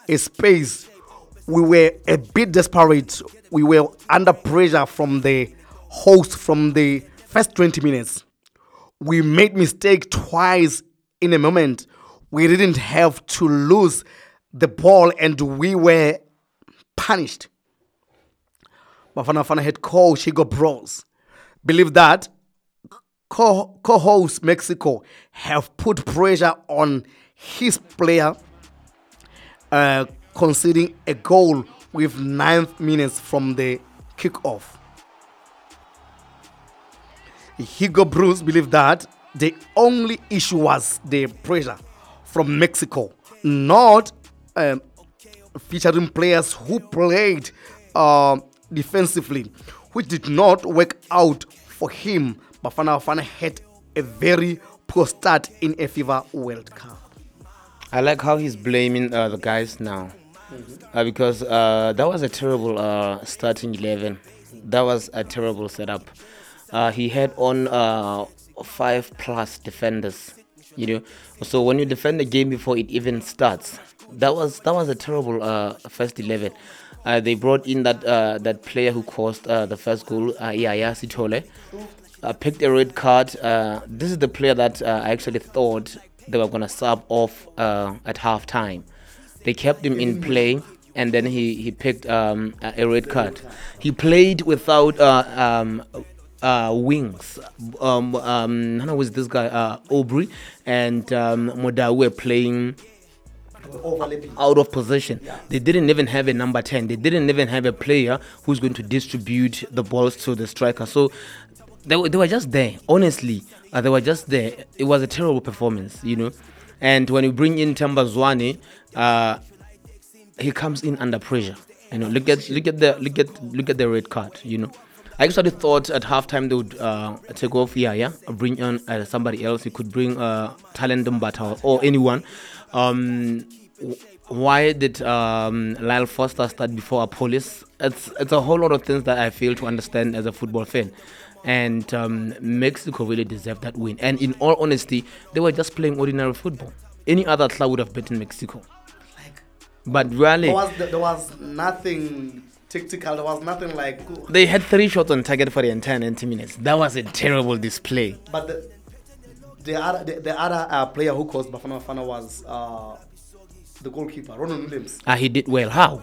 a space. We were a bit desperate. We were under pressure from the host from the first 20 minutes. We made mistake twice in a moment. We didn't have to lose the ball and we were punished. Bafana Bafana head coach Hugo Bros believe that co-host Mexico have put pressure on his player, conceding a goal with 9 minutes from the kickoff. Hugo Bruce believed that the only issue was the pressure from Mexico, not featuring players who played defensively, which did not work out for him. Bafana Bafana had a very poor start in a FIFA World Cup. I like how he's blaming the guys now, because that was a terrible starting 11. That was a terrible setup. He had on 5+ defenders, So when you defend the game before it even starts, that was a terrible first 11. They brought in that player who caused the first goal, Yaya Sithole, picked a red card. This is the player that I actually thought they were going to sub off at halftime. They kept him in play, and then he picked a red card. He played without wings. Who was this guy? Aubrey and Moda were playing out of position. Yeah. They didn't even have a number 10. They didn't even have a player who's going to distribute the balls to the striker. So they were just there. Honestly, they were just there. It was a terrible performance, And when you bring in Themba Zwane, he comes in under pressure. Look at the red card. I actually thought at halftime they would take off Yaya, bring on somebody else. He could bring Talent Mbata or anyone. Why did Lyle Foster start before Apollos? It's a whole lot of things that I fail to understand as a football fan. And Mexico really deserved that win. And in all honesty, they were just playing ordinary football. Any other club would have beaten Mexico. But really, there was nothing tactical. There was nothing like. They had 3 shots on target for the entire 90 minutes. That was a terrible display. But the other player who caused Bafana Bafana was the goalkeeper, Ronald Williams. He did well. How?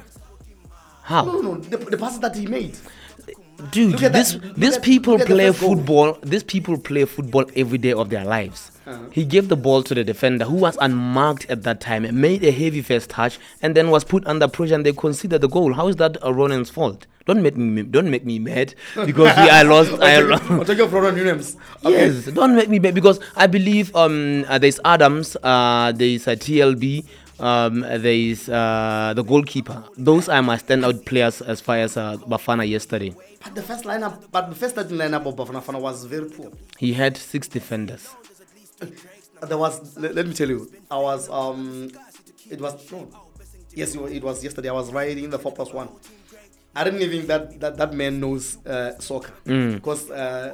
No. The passes that he made. Dude, these people play football. These people play football every day of their lives. He gave the ball to the defender who was unmarked at that time, made a heavy first touch, and then was put under pressure, and they considered the goal. How is that Ronan's fault? Don't make me mad because I lost. I'm talking of Ronald Williams. Okay. Yes, don't make me mad because I believe there's Adams, there's TLB. There is the goalkeeper. Those are my standout players as far as Bafana yesterday. But the first starting lineup of Bafana was very poor. He had 6 defenders. There was. Let me tell you. I was. It was. No. Yes, it was yesterday. I was riding the 4+1. I didn't even think that man knows soccer because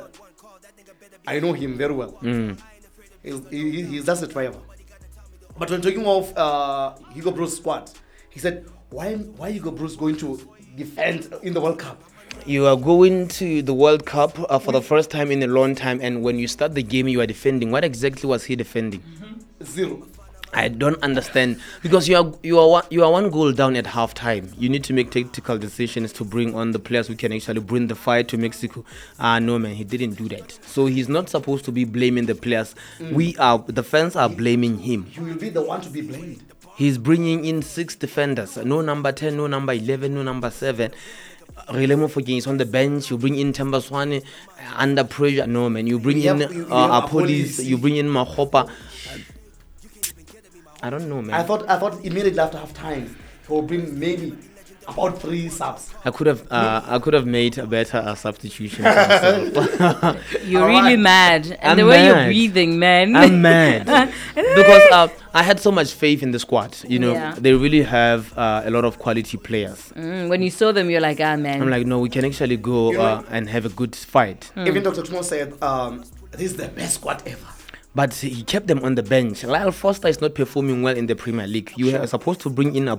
I know him very well. He's just a driver. But when talking of Hugo Bruce squad, he said, why Hugo Bruce going to defend in the World Cup? You are going to the World Cup for the first time in a long time, and when you start the game, you are defending. What exactly was he defending? 0. I don't understand because you are 1 goal down at halftime. You need to make tactical decisions to bring on the players who can actually bring the fight to Mexico. No man, he didn't do that. So he's not supposed to be blaming the players. The fans are blaming him. He will be the one to be blamed. He's bringing in 6 defenders. No number 10, no number 11, no number 7. Relemo Fokin is on the bench. You bring in Themba Zwane under pressure. No man, you bring in Apollos. You bring in Mahopa. I don't know, man. I thought immediately after half time he will bring maybe about 3 subs. I could have made a better substitution. You're really mad, and the way you're breathing, man. I'm mad because I had so much faith in the squad. They really have a lot of quality players. When you saw them, you're like, man. I'm like, no, we can actually go and have a good fight. Even Dr. Tumo said, this is the best squad ever. But he kept them on the bench. Lyle Foster is not performing well in the Premier League. You are supposed to bring in a